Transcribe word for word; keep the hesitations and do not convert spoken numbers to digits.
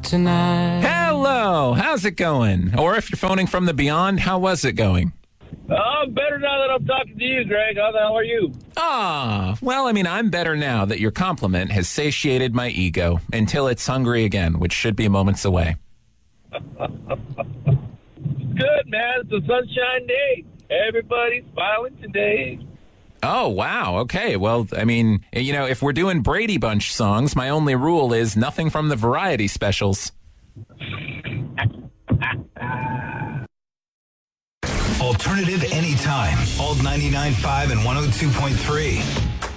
tonight. Hello, how's it going? Or if you're phoning from the beyond, how was it going? Oh, I'm better now that I'm talking to you, Greg. How the hell are you? Ah, well, I mean, I'm better now that your compliment has satiated my ego until it's hungry again, which should be moments away. Good, man. It's a sunshine day. Everybody's smiling today. Oh, wow. Okay. Well, I mean, you know, if we're doing Brady Bunch songs, my only rule is nothing from the variety specials. Alternative anytime. Alt ninety-nine point five and one oh two point three.